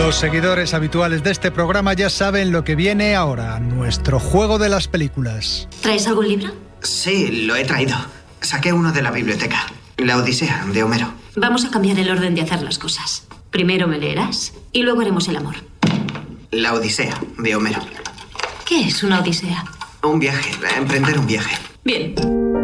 Los seguidores habituales de este programa ya saben lo que viene ahora, nuestro juego de las películas. ¿Traes algún libro? Sí, lo he traído. Saqué uno de la biblioteca. La Odisea, de Homero. Vamos a cambiar el orden de hacer las cosas. Primero me leerás y luego haremos el amor. La Odisea, de Homero. ¿Qué es una odisea? Un viaje, emprender un viaje. Bien.